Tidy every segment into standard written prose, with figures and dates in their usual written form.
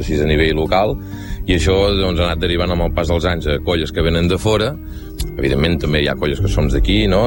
així a nivell local, i això doncs, ha anat derivant amb el pas dels anys a colles que venen de fora. Evidentment també hi ha colles que som d'aquí, no?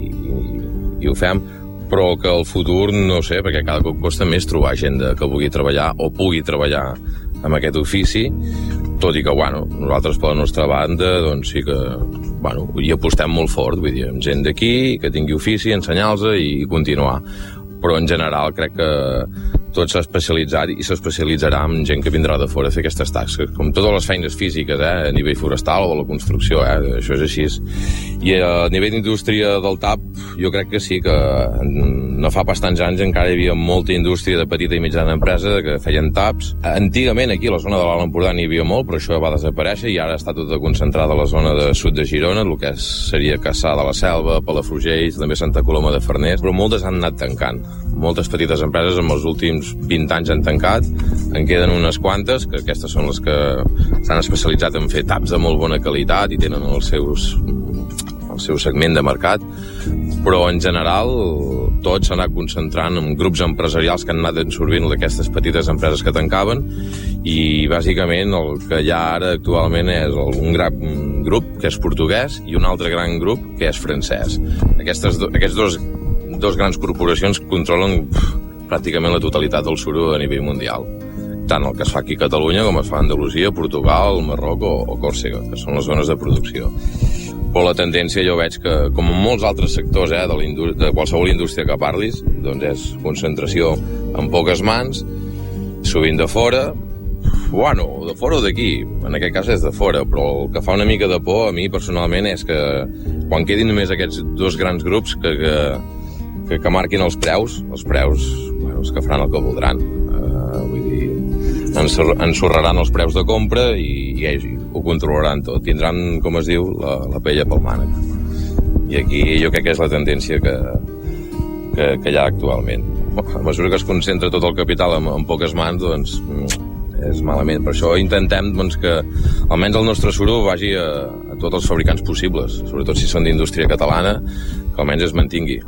I ho fem, però que el futur no sé, perquè cada cop costa més trobar gent que vulgui treballar o pugui treballar amb aquest ofici, tot i que nosaltres per la nostra banda doncs sí que hi apostem molt fort, vull dir, amb gent d'aquí que tingui ofici, ensenyar-los i continuar. Però en general crec que tot s'ha especialitzat i s'especialitzarà amb gent que vindrà de fora a fer aquestes tasques, com totes les feines físiques, a nivell forestal o a la construcció, això és així. I a nivell d'indústria del tap, jo crec que sí, que no fa bastants anys encara hi havia molta indústria de petita i mitjana empresa que feien taps. Antigament aquí a la zona de l'Alt Empordà n'hi havia molt, però això va desaparèixer i ara està tota concentrada a la zona de sud de Girona, el que seria Cassà de la Selva, Palafrugell, també Santa Coloma de Farners, però moltes han anat tancant. Moltes petites empreses en els últims 20 anys han tancat, en queden unes quantes, que aquestes són les que s'han especialitzat en fer taps de molt bona qualitat i tenen el seu segment de mercat, però en general tot s'ha anat concentrant en grups empresarials que han anat absorbint d'aquestes petites empreses que tancaven, i bàsicament el que hi ha ara actualment és un gran grup que és portuguès i un altre gran grup que és francès. Aquests dos grans corporacions controlen pràcticament la totalitat del suro a nivell mundial, tant el que es fa aquí a Catalunya com es fa a Andalusia, Portugal, Marroc o Còrsega, que són les zones de producció. Però la tendència jo veig que, com en molts altres sectors de qualsevol indústria que parlis, doncs és concentració en poques mans, sovint de fora, de fora o d'aquí, en aquest cas és de fora, però el que fa una mica de por a mi personalment és que quan quedin només aquests dos grans grups que marquin els preus, els que faran el que voldran. Vull dir, ensorraran els preus de compra i ho controlaran tot. Tindran, com es diu, la pella pel mànec. I aquí jo crec que és la tendència que hi ha actualment. A mesura que es concentra tot el capital en poques mans, doncs és malament. Per això intentem que almenys el nostre suro vagi a tots els fabricants possibles, sobretot si són d'indústria catalana, que almenys es mantingui.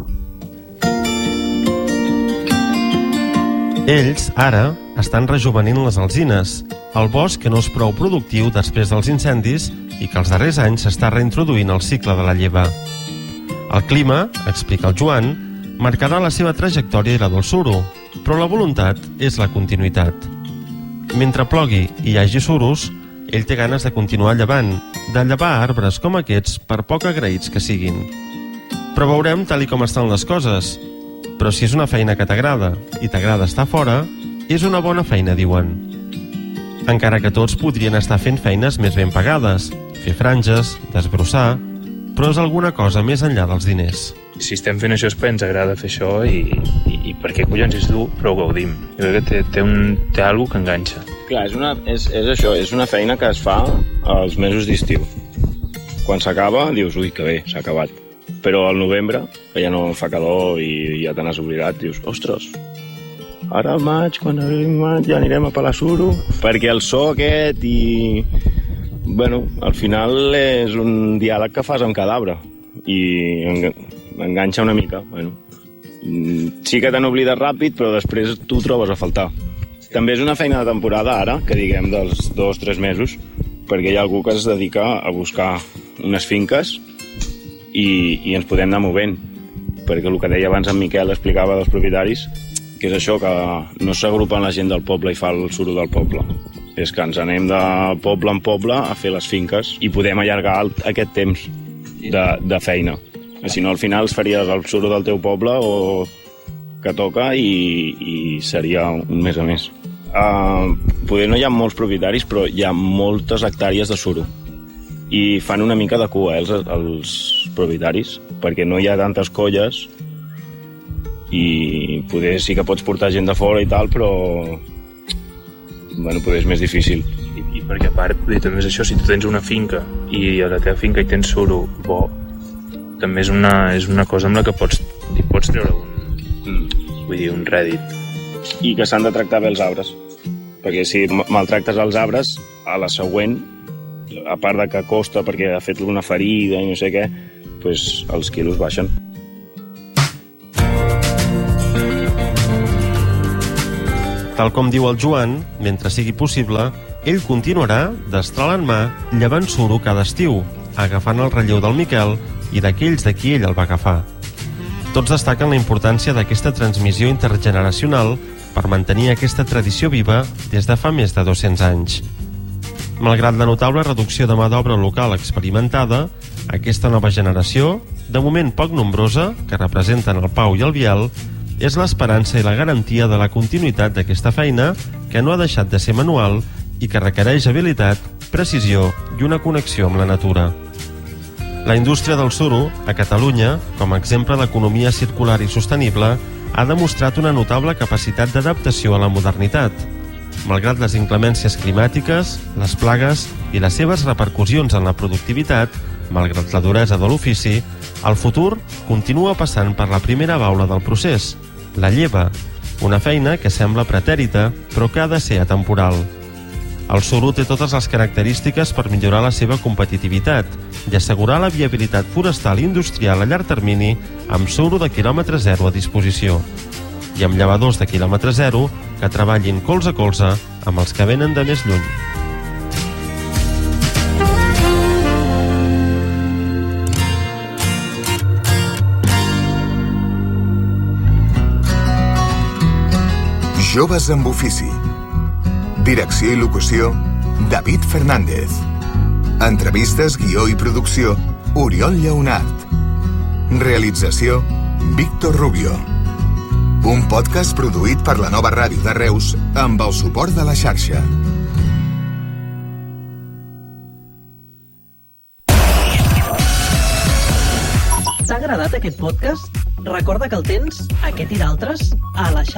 Ells, ara, estan rejovenint les alzines, el bosc que no és prou productiu després dels incendis i que els darrers anys s'està reintroduint al cicle de la lleva. El clima, explica el Joan, marcarà la seva trajectòria i la del suro, però la voluntat és la continuïtat. Mentre plogui i hi hagi suros, ell té ganes de continuar llevant, de llevar arbres com aquests per poc agraïts que siguin. Però veurem tal com estan les coses. Però si és una feina que t'agrada i t'agrada estar fora, és una bona feina, diuen. Encara que tots podrien estar fent feines més ben pagades, fer franges, desbrossar, però és alguna cosa més enllà dels diners. Si estem fent això és perquè ens agrada fer això i perquè collons és dur, però ho gaudim. Jo crec que té alguna cosa que enganxa. Clar, és això, és una feina que es fa als mesos d'estiu. Quan s'acaba, dius, ui, que bé, s'ha acabat. Però al novembre, que ja no fa calor i ja te n'has oblidat, dius, ostres, ara al maig, quan arribi maig, ja anirem a pelar suro. Perquè el so aquest i... al final és un diàleg que fas amb cada arbre i enganxa una mica. Sí que te n'oblides ràpid, però després tu ho trobes a faltar. També és una feina de temporada ara, que diguem dels 2-3 mesos, perquè hi ha algú que es dedica a buscar unes finques i ens podem anar movent, perquè el que deia abans en Miquel explicava dels propietaris, que és això, que no s'agrupen la gent del poble i fa el suro del poble, és que ens anem de poble en poble a fer les finques i podem allargar aquest temps de feina. Si no, al final es faries el suro del teu poble o que toca i seria un mes a més. Poder no hi ha molts propietaris, però hi ha moltes hectàrees de suro i fan una mica de cua els propietaris, perquè no hi ha tantes colles i poder sí que pots portar gent de fora i tal, però poder és més difícil. I perquè a part, també és això, si tu tens una finca i a la teva finca hi tens suro bo, també és una cosa amb la que pots treure un rèdit. I que s'han de tractar bé els arbres, perquè si maltractes els arbres, a la següent, a part de que costa perquè ha fet una ferida i no sé què, doncs els quilos baixen. Tal com diu el Joan, mentre sigui possible, ell continuarà, destral en mà, llevant suro cada estiu, agafant el relleu del Miquel i d'aquells de qui ell el va agafar. Tots destaquen la importància d'aquesta transmissió intergeneracional per mantenir aquesta tradició viva des de fa més de 200 anys. Malgrat la notable reducció de mà d'obra local experimentada, aquesta nova generació, de moment poc nombrosa, que representen el Pau i el Biel, és l'esperança i la garantia de la continuïtat d'aquesta feina que no ha deixat de ser manual i que requereix habilitat, precisió i una connexió amb la natura. La indústria del suro, a Catalunya, com a exemple d'economia circular i sostenible, ha demostrat una notable capacitat d'adaptació a la modernitat. Malgrat les inclemències climàtiques, les plagues i les seves repercussions en la productivitat, malgrat la duresa de l'ofici, el futur continua passant per la primera baula del procés, la lleva, una feina que sembla pretèrita però que ha de ser atemporal. El suro té totes les característiques per millorar la seva competitivitat i assegurar la viabilitat forestal i industrial a llarg termini amb suro de quilòmetre zero a disposició i amb llevadors de quilòmetre zero que treballin colze a colze amb els que venen de més lluny. Joves amb ofici. Direcció i locució, David Fernández. Entrevistes, guió i producció, Oriol Lleonart. Realització, Víctor Rubio. Un podcast produït per la Nova Ràdio de Reus amb el suport de la xarxa. T'ha agradat aquest podcast? Recorda que el tens, aquest i d'altres, a la xarxa.